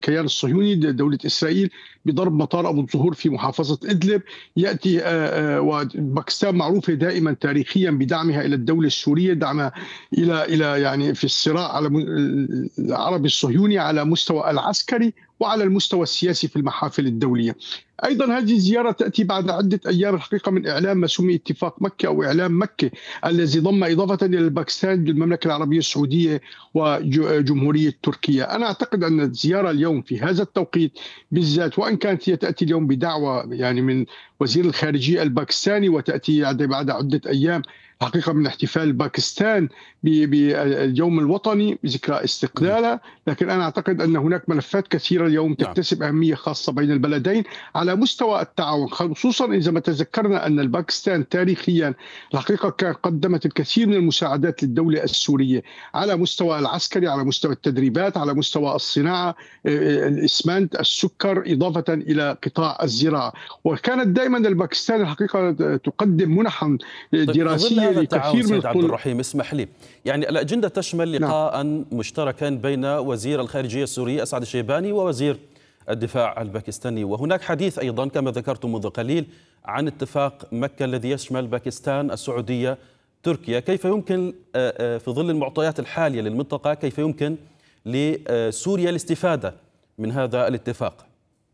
الكيان الصهيوني دولة إسرائيل بضرب مطار أبو الزهور في محافظة إدلب. يأتي وباكستان معروفة دائما تاريخيا بدعمها إلى الدولة السورية، دعمها إلى يعني في الصراع على العربي الصهيوني على مستوى العسكري وعلى المستوى السياسي في المحافل الدولية. أيضا هذه الزيارة تأتي بعد عدة أيام الحقيقة من إعلان ما سمي اتفاق مكة أو إعلان مكة، الذي ضم إضافة إلى باكستان المملكة العربية السعودية وجمهورية تركيا. أنا أعتقد أن الزيارة اليوم في هذا التوقيت بالذات، وإن كانت هي تأتي اليوم بدعوة يعني من وزير الخارجية الباكستاني وتأتي بعد عدة أيام حقيقة من احتفال باكستان باليوم الوطني بذكرى استقلالها، لكن أنا أعتقد أن هناك ملفات كثيرة اليوم تكتسب أهمية خاصة بين البلدين على مستوى التعاون، خصوصا إذا ما تذكرنا أن الباكستان تاريخيا الحقيقة قدمت الكثير من المساعدات للدولة السورية على مستوى العسكري، على مستوى التدريبات، على مستوى الصناعة، الإسمنت، السكر، إضافة إلى قطاع الزراعة. وكانت دائما الباكستان الحقيقة تقدم منحا دراسية هذا التعاون لكثير من سيد عبد الرحيم، اسمح لي، يعني الأجندة تشمل لقاء مشتركا بين وزير الخارجية السوري أسعد الشيباني ووزير الدفاع الباكستاني، وهناك حديث أيضا كما ذكرت منذ قليل عن اتفاق مكة الذي يشمل باكستان، السعودية، تركيا. كيف يمكن في ظل المعطيات الحالية للمنطقة كيف يمكن لسوريا الاستفادة من هذا الاتفاق؟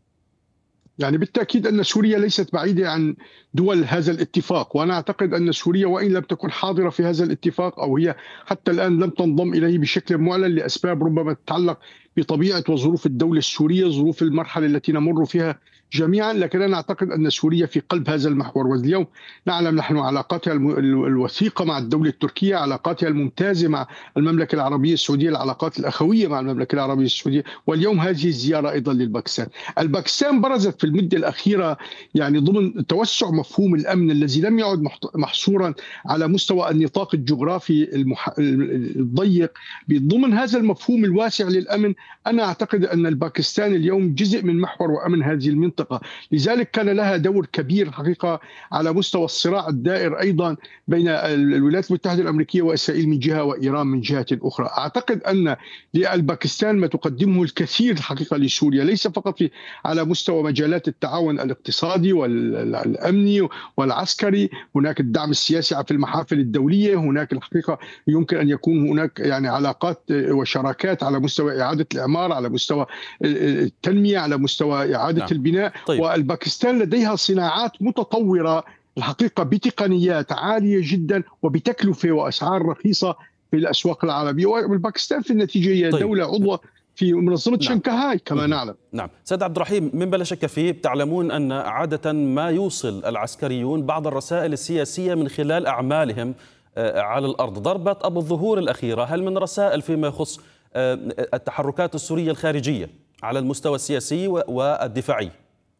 يعني بالتأكيد أن سوريا ليست بعيدة عن دول هذا الاتفاق، وأنا أعتقد أن سوريا وإن لم تكن حاضرة في هذا الاتفاق أو هي حتى الآن لم تنضم إليه بشكل معلن لأسباب ربما تتعلق بطبيعة وظروف الدولة السورية، ظروف المرحلة التي نمر فيها جميعا، لكن أنا أعتقد أن سوريا في قلب هذا المحور. واليوم نعلم نحن علاقاتها الوثيقة مع الدولة التركية، علاقاتها الممتازة مع المملكة العربية السعودية، العلاقات الأخوية مع المملكة العربية السعودية، واليوم هذه الزيارة أيضا للباكستان. الباكستان برزت في المدة الأخيرة يعني ضمن توسع مفهوم الأمن الذي لم يعد محصورا على مستوى النطاق الجغرافي الضيق. ضمن هذا المفهوم الواسع للأمن أنا أعتقد أن الباكستان اليوم جزء من محور وأمن هذه المنطقة، لذلك كان لها دور كبير حقيقة على مستوى الصراع الدائر أيضا بين الولايات المتحدة الأمريكية وإسرائيل من جهة وإيران من جهة أخرى. أعتقد أن للباكستان ما تقدمه الكثير الحقيقة لسوريا، ليس فقط على مستوى مجالات التعاون الاقتصادي والأمني والعسكري، هناك الدعم السياسي في المحافل الدولية، هناك الحقيقة يمكن أن يكون هناك يعني علاقات وشراكات على مستوى إعادة الإعمار، على مستوى التنمية، على مستوى إعادة البناء. طيب. والباكستان لديها صناعات متطورة الحقيقة بتقنيات عالية جدا وبتكلفة وأسعار رخيصة في الأسواق العربية، والباكستان في النتيجة هي دولة عضوة في منظمة شنغهاي كما نعلم. نعم سيد عبد الرحيم، من بلا شك فيه تعلمون أن عادة ما يوصل العسكريون بعض الرسائل السياسية من خلال أعمالهم على الأرض. ضربة أبو الظهور الأخيرة هل من رسائل فيما يخص التحركات السورية الخارجية على المستوى السياسي والدفاعي؟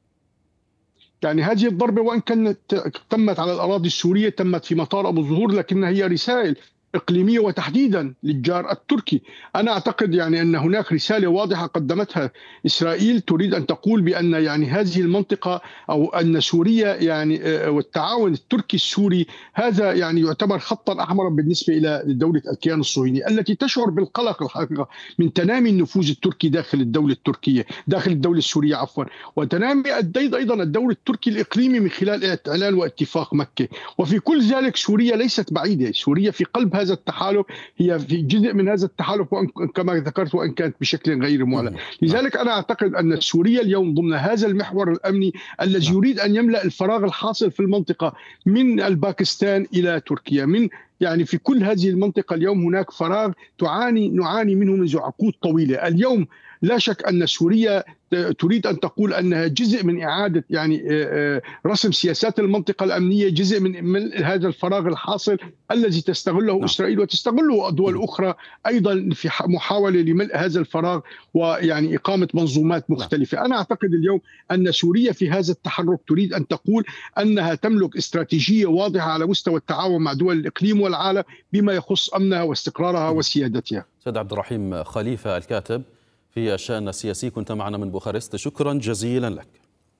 يعني هذه الضربة وإن كانت تمت على الأراضي السورية، تمت في مطار أبو الظهور، لكنها هي رسائل إقليمية وتحديدا للجار التركي. أنا أعتقد يعني أن هناك رسالة واضحة قدمتها إسرائيل تريد أن تقول بأن يعني هذه المنطقة أو أن سوريا يعني والتعاون التركي السوري هذا يعني يعتبر خطا أحمرا بالنسبة إلى دولة الكيان الصهيوني التي تشعر بالقلق الحقيقة من تنامي النفوذ التركي داخل الدولة التركية، داخل الدولة السورية عفوا، وتنامي أيضا الدور التركي الإقليمي من خلال إعلان واتفاق مكة. وفي كل ذلك سوريا ليست بعيدة، سوريا في قلب هذا التحالف، هي في جزء من هذا التحالف كما ذكرت وإن كانت بشكل غير معلن. لذلك أنا أعتقد أن سوريا اليوم ضمن هذا المحور الأمني الذي يريد أن يملأ الفراغ الحاصل في المنطقة من الباكستان إلى تركيا، من يعني في كل هذه المنطقة اليوم هناك فراغ نعاني منه منذ عقود طويلة. اليوم لا شك أن سوريا تريد أن تقول أنها جزء من إعادة يعني رسم سياسات المنطقة الأمنية، جزء من هذا الفراغ الحاصل الذي تستغله إسرائيل وتستغله دول أخرى أيضا في محاولة لملء هذا الفراغ ويعني إقامة منظومات مختلفة. أنا أعتقد اليوم أن سوريا في هذا التحرك تريد أن تقول أنها تملك استراتيجية واضحة على مستوى التعاون مع دول الإقليم والعالم بما يخص أمنها واستقرارها وسيادتها. سيد عبد الرحيم خليفة الكاتب في الشأن السياسي، كنت معنا من بوخارست، شكرا جزيلا لك.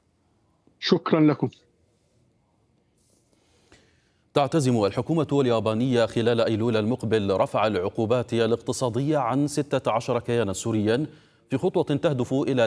شكرا لكم. تعتزم الحكومة اليابانية خلال أيلول المقبل رفع العقوبات الاقتصادية عن 16 كيانا سوريا في خطوة تهدف إلى